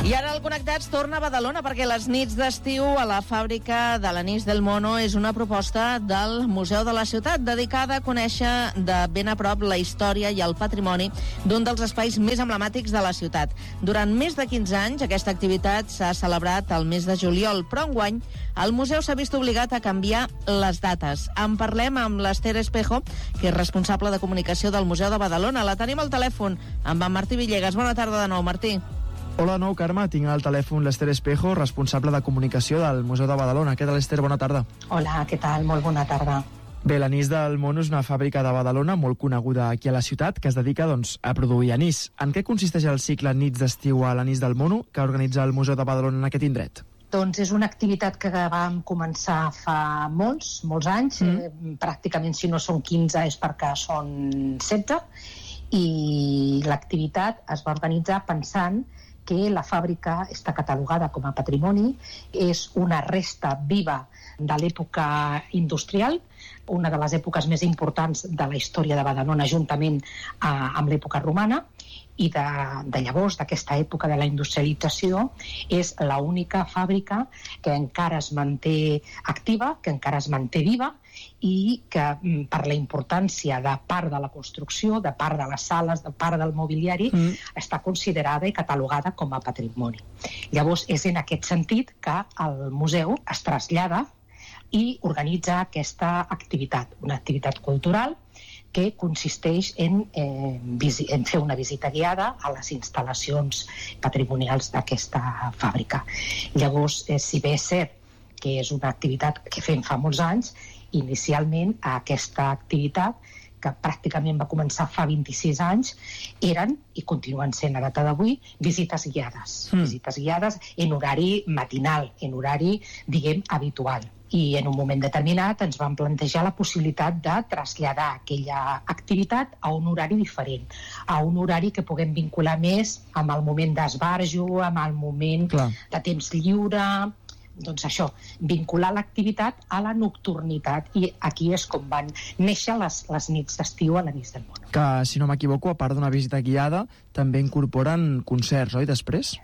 I ara el Connectats torna a Badalona perquè les nits d'estiu a la fàbrica de l'Anís del Mono és una proposta del Museu de la Ciutat dedicada a conèixer de ben a prop la història i el patrimoni d'un dels espais més emblemàtics de la ciutat. Durant més de 15 anys aquesta activitat s'ha celebrat al mes de juliol, però enguany el museu s'ha vist obligat a canviar les dates. En parlem amb l'Ester Espejo, que és responsable de comunicació del Museu de Badalona. La tenim al telèfon amb en Martí Villegas. Bona tarda de nou, Martí. Hola de nou, Carme. Tinc al telèfon l'Ester Espejo, responsable de comunicació del Museu de Badalona. Què tal, Ester? Bona tarda. Hola, què tal? Molt bona tarda. Bé, l'Anís del Mono és una fàbrica de Badalona molt coneguda aquí a la ciutat que es dedica a produir anís. En què consisteix el cicle Nits d'estiu a l'Anís del Mono que organitza el Museu de Badalona en aquest indret? Doncs és una activitat que vam començar fa molts anys. Pràcticament, si no són 15, és perquè són 16. I l'activitat es va organitzar pensant que la fàbrica està catalogada com a patrimoni, és una resta viva de l'època industrial, una de les èpoques més importants de la història de Badalona, juntament amb l'època romana, i de llavors, d'aquesta època de la industrialització, és l'única fàbrica que encara es manté activa, que encara es manté viva, i que per la importància de part de la construcció, de part de les sales, de part del mobiliari, està considerada i catalogada com a patrimoni. Llavors és en aquest sentit que el museu es trasllada i organitza aquesta activitat, una activitat cultural que consisteix en fer una visita guiada a les instal·lacions patrimonials d'aquesta fàbrica. Llavors, si bé és cert que és una activitat que fem fa molts anys, inicialment aquesta activitat, que pràcticament va començar fa 26 anys, eren, i continuen sent a data d'avui, visites guiades. Visites guiades en horari matinal, en horari, diguem, habitual. I en un moment determinat ens vam plantejar la possibilitat de traslladar aquella activitat a un horari diferent, a un horari que puguem vincular més amb el moment d'esbarjo, amb el moment de temps lliure. Doncs això, vincular l'activitat a la nocturnitat, i aquí és com van néixer les nits d'estiu a l'Anís del Mono. Que, si no m'equivoco, a part d'una visita guiada, també incorporen concerts, oi, després?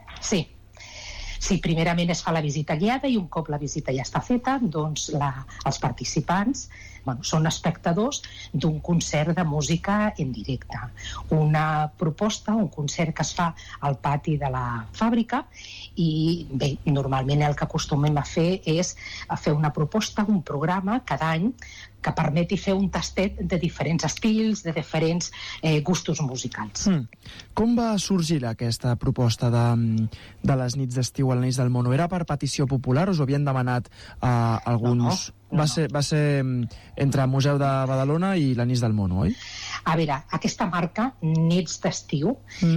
Sí, primerament es fa la visita guiada i un cop la visita ja està feta, doncs els participants són espectadors d'un concert de música en directe. Una proposta, un concert que es fa al pati de la fàbrica, i bé, normalment el que acostumem a fer és fer una proposta, un programa cada any que permeti fer un tastet de diferents estils, de diferents gustos musicals. Com va sorgir aquesta proposta de les nits d'estiu a l'Anís del Mono? Era per petició popular o us ho havien demanat alguns? No. Va ser entre el Museu de Badalona i l'Anís del Mono, oi? A veure, aquesta marca, Nits d'estiu,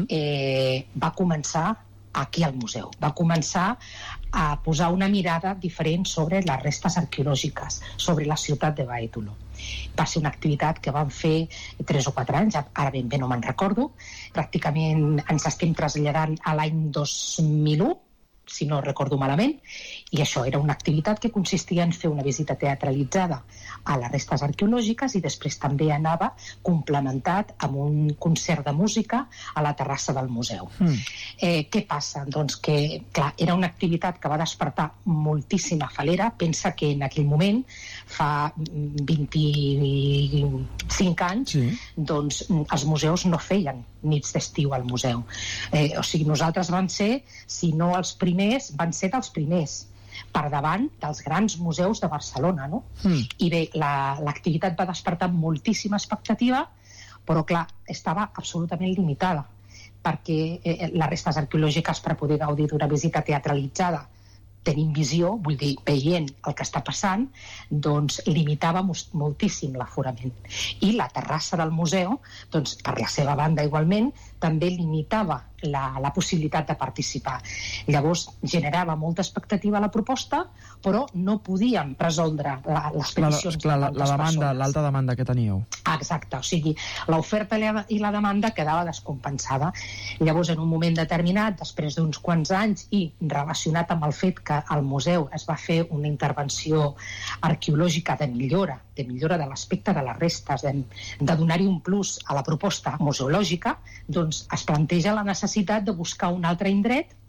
va començar aquí al museu. Va començar a posar una mirada diferent sobre les restes arqueològiques, sobre la ciutat de Bàetolo. Va ser una activitat que vam fer 3 o 4 anys, ara ben bé no me'n recordo. Pràcticament ens estem traslladant a l'any 2001, si no recordo malament, i això era una activitat que consistia en fer una visita teatralitzada a les restes arqueològiques i després també anava complementat amb un concert de música a la terrassa del museu. Què passa? Doncs que, clar, era una activitat que va despertar moltíssima falera. Pensa que en aquell moment, fa 25 anys, doncs els museus no feien nits d'estiu al museu. O sigui, nosaltres vam ser, si no els primers, van ser dels primers, per davant dels grans museus de Barcelona, no? I bé, l'activitat va despertar moltíssima expectativa, però clar, estava absolutament limitada, perquè les restes arqueològiques, per poder gaudir d'una visita teatralitzada, tenint visió, vull dir, veient el que està passant, doncs limitava moltíssim l'aforament. I la terrassa del museu, doncs per la seva banda igualment, també limitava la possibilitat de participar. Llavors generava molta expectativa a la proposta, però no podíem resoldre les peticions de moltes persones. L'alta demanda que teníeu. Exacte, o sigui, l'oferta i la demanda quedava descompensada. Llavors, en un moment determinat, després d'uns quants anys i relacionat amb el fet que al museu es va fer una intervenció arqueològica de millora de l'aspecte de les restes, de donar-hi un plus a la proposta museològica, doncs es planteja la necessitat de buscar un altre indret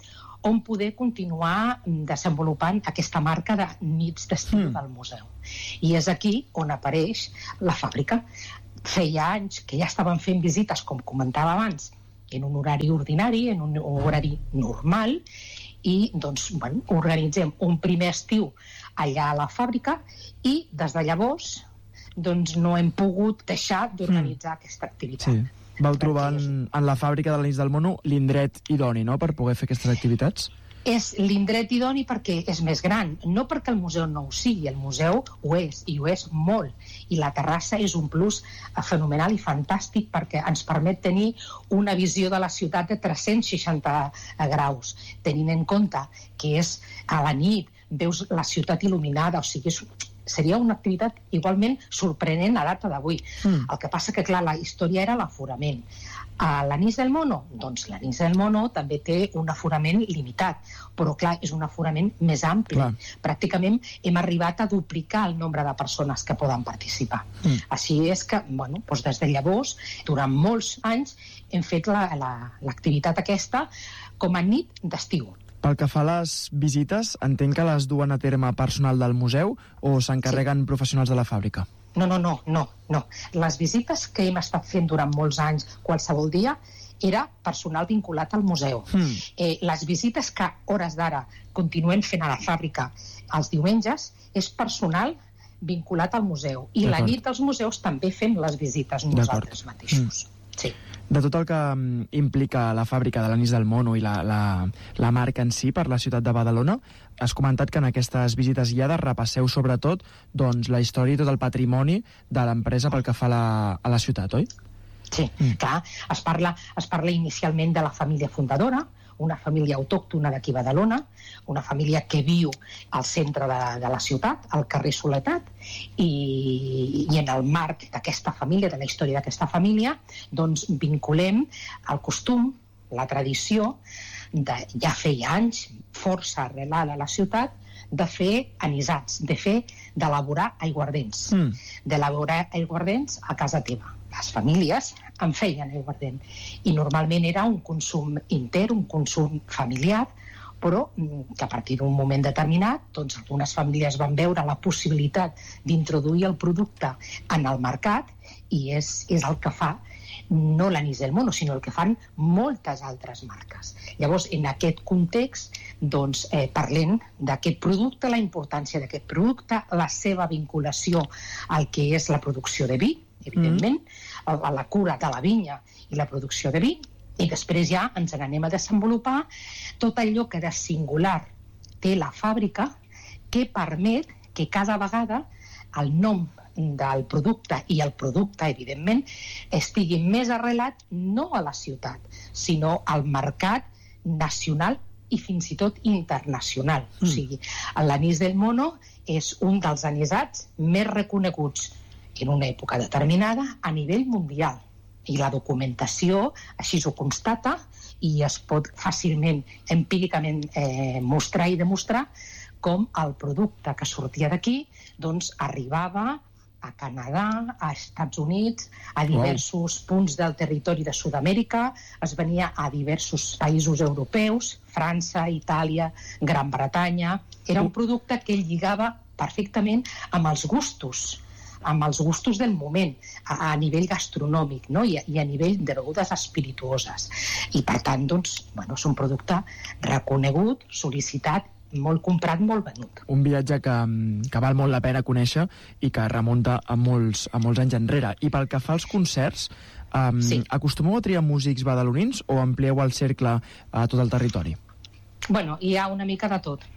on poder continuar desenvolupant aquesta marca de nits d'estiu del museu. I és aquí on apareix la fàbrica. Feia anys que ja estaven fent visites, com comentava abans, en un horari ordinari, en un horari normal, i doncs, organitzem un primer estiu allà a la fàbrica i des de llavors doncs no hem pogut deixar d'organitzar aquesta activitat. Sí. Vau trobar en la fàbrica de l'Anís del Mono l'indret idoni, no?, per poder fer aquestes activitats? És l'indret idoni perquè és més gran, no perquè el museu no ho sigui, el museu ho és, i ho és molt, i la terrassa és un plus fenomenal i fantàstic perquè ens permet tenir una visió de la ciutat de 360 graus, tenint en compte que és a la nit, veus la ciutat il·luminada, o sigui, seria una activitat igualment sorprenent a data d'avui. El que passa que, clar, la història era l'aforament. A l'Anís del Mono? Doncs l'Anís del Mono també té un aforament limitat, però, clar, és un aforament més ampli. Pràcticament hem arribat a duplicar el nombre de persones que poden participar. Així és que, doncs des de llavors, durant molts anys, hem fet l'activitat aquesta com a nit d'estiu. Pel que fa a les visites, entenc que les duen a terme personal del museu o s'encarreguen professionals de la fàbrica? No. Les visites que hem estat fent durant molts anys, qualsevol dia, era personal vinculat al museu. Les visites que, a hores d'ara, continuem fent a la fàbrica els diumenges, és personal vinculat al museu. I la nit dels museus també fem les visites nosaltres mateixos. Sí. De tot el que implica la fàbrica de l'Anís del Mono i la marca en si per la ciutat de Badalona, has comentat que en aquestes visites guiades repasseu sobretot doncs, la història i tot el patrimoni de l'empresa pel que fa a la ciutat, oi? Sí, clar. Es parla inicialment de la família fundadora, una família autòctona d'aquí a Badalona, una família que viu al centre de la ciutat, al carrer Soledat, i en el marc d'aquesta família, de la història d'aquesta família, doncs vinculem el costum, la tradició, ja feia anys, força arrelada a la ciutat, de fer anisats, d'elaborar aiguardents, d'elaborar aiguardents a casa teva. Les famílies en feien aiguardent i normalment era un consum intern, un consum familiar, però que a partir d'un moment determinat doncs algunes famílies van veure la possibilitat d'introduir el producte en el mercat i és el que fa no l'Anís del Mono, sinó el que fan moltes altres marques. Llavors, en aquest context, doncs, parlem d'aquest producte, la importància d'aquest producte, la seva vinculació al que és la producció de vi, evidentment, a la cura de la vinya i la producció de vi, i després ja ens n'anem a desenvolupar tot allò que de singular té la fàbrica que permet que cada vegada el nom del producte i el producte, evidentment, estigui més arrelat no a la ciutat, sinó al mercat nacional i fins i tot internacional. O sigui, l'Anís del Mono és un dels anisats més reconeguts en una època determinada a nivell mundial. I la documentació així ho constata i es pot fàcilment, empíricament mostrar i demostrar com el producte que sortia d'aquí doncs arribava a Canadà, a Estats Units, a diversos punts del territori de Sud-amèrica, es venia a diversos països europeus, França, Itàlia, Gran Bretanya. Era un producte que lligava perfectament amb els gustos del moment, a nivell gastronòmic, no? I a nivell de begudes espirituoses. I per tant, doncs, és un producte reconegut, sol·licitat, molt comprat, molt venut. Un viatge que val molt la pena conèixer i que remunta a molts anys enrere. I pel que fa als concerts, acostumeu a triar músics badalonins o amplieu el cercle a tot el territori? Hi ha una mica de tot.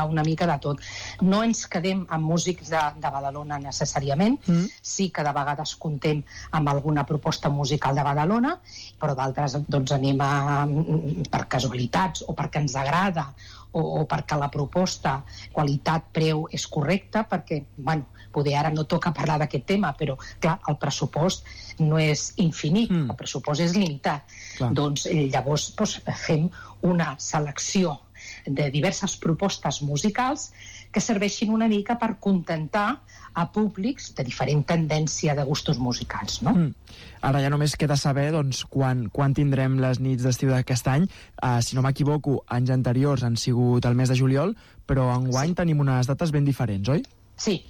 No ens quedem amb músics de Badalona necessàriament, sí que de vegades comptem amb alguna proposta musical de Badalona, però d'altres doncs anem per casualitats o perquè ens agrada o perquè la proposta qualitat-preu és correcta, perquè, poder ara no toca parlar d'aquest tema, però, clar, el pressupost no és infinit, el pressupost és limitat. Doncs llavors fem una selecció de diverses propostes musicals que serveixin una mica per contentar a públics de diferent tendència de gustos musicals, no? Ara ja només queda saber doncs, quan tindrem les nits d'estiu d'aquest any. Si no m'equivoco, anys anteriors han sigut el mes de juliol, però enguany tenim unes dates ben diferents, oi? Sí.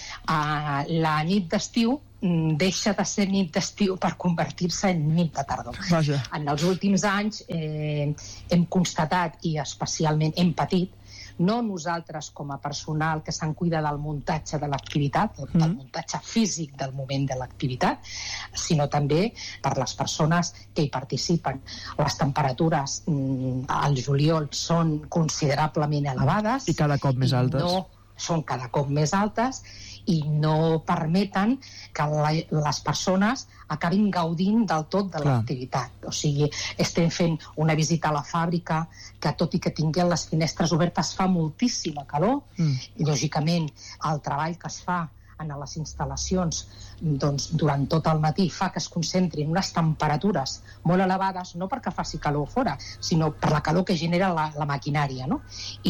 La nit d'estiu deixa de ser nit d'estiu per convertir-se en nit de tardor. Vaja. En els últims anys hem constatat, i especialment hem patit, no nosaltres com a personal que se'n cuida del muntatge de l'activitat, del muntatge físic del moment de l'activitat, sinó també per les persones que hi participen. Les temperatures al juliol són considerablement elevades. I cada cop més altes. Són cada cop més altes i no permeten que les persones acabin gaudint del tot de l'activitat. O sigui, estem fent una visita a la fàbrica que, tot i que tinguin les finestres obertes, fa moltíssima calor. Lògicament, el treball que es fa en les instal·lacions doncs, durant tot el matí fa que es concentrin unes temperatures molt elevades, no perquè faci calor fora, sinó per la calor que genera la maquinària, no?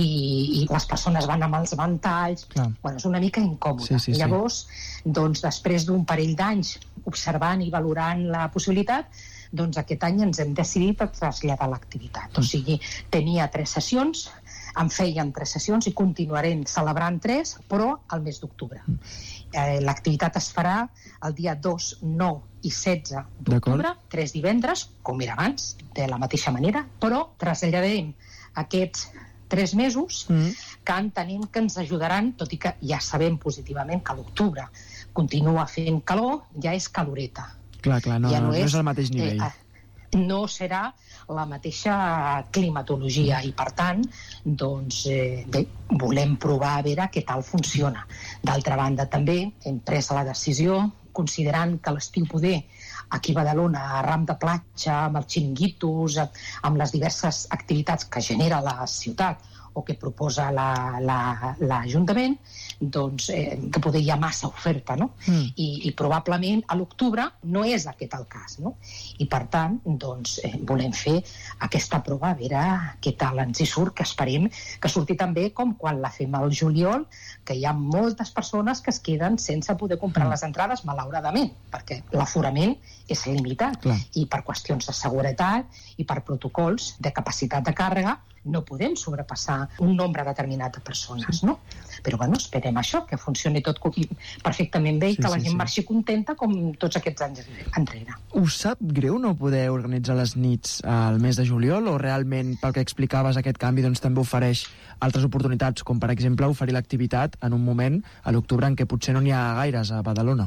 I les persones van amb els ventalls. Bueno, és una mica incòmode. Sí. Llavors, doncs, després d'un parell d'anys observant i valorant la possibilitat, doncs aquest any ens hem decidit a traslladar l'activitat. O sigui, tenia 3 sessions, en feien 3 sessions i continuarem celebrant 3, però al mes d'octubre. L'activitat es farà el dia 2, 9 i 16 d'octubre, 3 divendres, com era abans, de la mateixa manera, però traslladarem aquests 3 mesos que entenem que ens ajudaran, tot i que ja sabem positivament que l'octubre continua fent calor, ja és caloreta. Clar, no és el mateix nivell. No serà la mateixa climatologia i, per tant, doncs, volem provar a veure què tal funciona. D'altra banda, també hem pres la decisió, considerant que l'estiu poder aquí a Badalona, a ram de platja, amb els xiringuitos, amb les diverses activitats que genera la ciutat o que proposa l'Ajuntament, doncs que poder hi ha massa oferta, no? I probablement a l'octubre no és aquest el cas, no? I per tant, doncs, volem fer aquesta prova, a veure què tal ens hi surt, que esperem que surti també com quan la fem al juliol, que hi ha moltes persones que es queden sense poder comprar les entrades, malauradament, perquè l'aforament és limitat. I per qüestions de seguretat i per protocols de capacitat de càrrega no podem sobrepassar un nombre determinat de persones, no? Però, bueno, esperem això, que funcioni tot perfectament bé i que la gent marxi contenta com tots aquests anys enrere. Us sap greu no poder organitzar les nits al mes de juliol, o realment, pel que explicaves, aquest canvi doncs, també ofereix altres oportunitats, com per exemple oferir l'activitat en un moment, a l'octubre, en què potser no n'hi ha gaires a Badalona?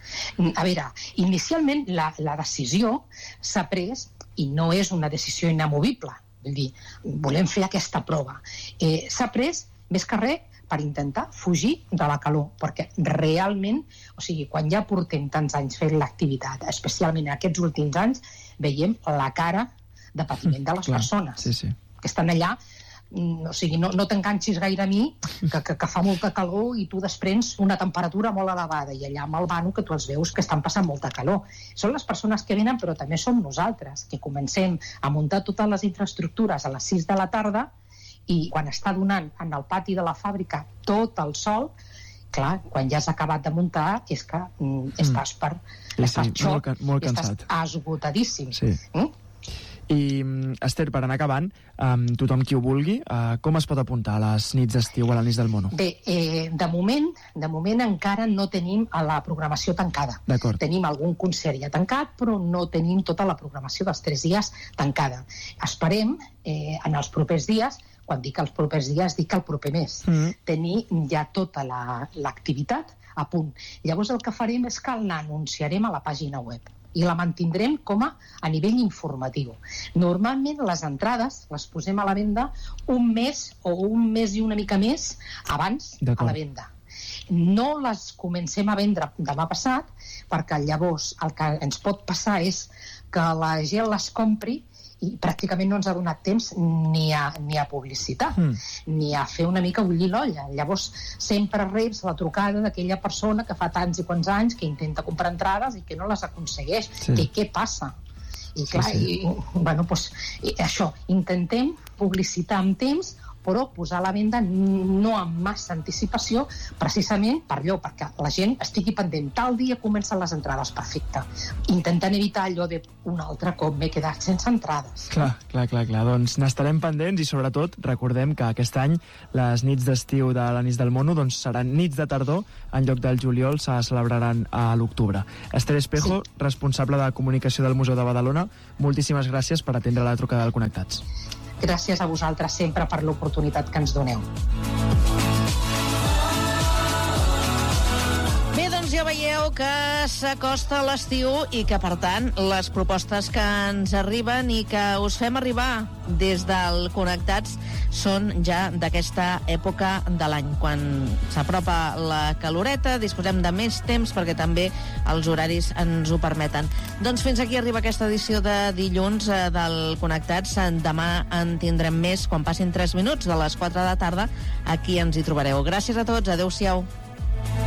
A veure, inicialment la decisió s'ha pres, i no és una decisió inamovible, vull dir, volem fer aquesta prova. S'ha pres, més que res, per intentar fugir de la calor, perquè realment, o sigui, quan ja portem tants anys fent l'activitat, especialment en aquests últims anys, veiem la cara de patiment de les persones que estan allà. O sigui, no t'enganxis gaire a mi, que fa molta calor i tu desprens una temperatura molt elevada, i allà amb el vano que tu els veus que estan passant molta calor. Són les persones que venen, però també som nosaltres, que comencem a muntar totes les infraestructures a les 6 de la tarda, i quan està donant en el pati de la fàbrica tot el sol, clar, quan ja has acabat de muntar és que estàs xoc, estàs esgotadíssim. I, Esther, per anar acabant, tothom qui ho vulgui, com es pot apuntar a les nits d'estiu a la Nits del Mono? Bé, de moment encara no tenim la programació tancada. Tenim algun concert ja tancat, però no tenim tota la programació dels 3 dies tancada. Esperem, en els propers dies, quan dic els propers dies, dic el proper mes, tenir ja tota l'activitat a punt. Llavors el que farem és que l'anunciarem a la pàgina web i la mantindrem com a nivell informatiu. Normalment les entrades les posem a la venda un mes o un mes i una mica més abans a la venda. No les comencem a vendre demà passat, perquè llavors el que ens pot passar és que la gent les compri i pràcticament no ens ha donat temps ni a publicitar, ni a fer una mica bullir l'olla. Llavors sempre reps la trucada d'aquella persona que fa tants i quants anys que intenta comprar entrades i que no les aconsegueix. I què passa? I clar, bueno, doncs, això, intentem publicitar amb temps, però posar a la venda no amb massa anticipació, precisament per allò, perquè la gent estigui pendent. Tal dia comencen les entrades, perfecte. Intentant evitar allò de un altre cop m'he quedat sense entrades. Clar. Doncs n'estarem pendents i sobretot recordem que aquest any les nits d'estiu de l'Anís del Mono doncs seran nits de tardor, en lloc del juliol se celebraran a l'octubre. Esther Espejo, sí, responsable de comunicació del Museu de Badalona, moltíssimes gràcies per atendre la trucada del Connectats. Gràcies a vosaltres sempre per l'oportunitat que ens doneu. Bé, doncs ja veieu que s'acosta l'estiu i que, per tant, les propostes que ens arriben i que us fem arribar des del Connectats són ja d'aquesta època de l'any. Quan s'apropa la caloreta, disposem de més temps perquè també els horaris ens ho permeten. Doncs fins aquí arriba aquesta edició de dilluns del Connectats. Demà en tindrem més quan passin 3 minuts de les 4 de la tarda. Aquí ens hi trobareu. Gràcies a tots. Adéu-siau.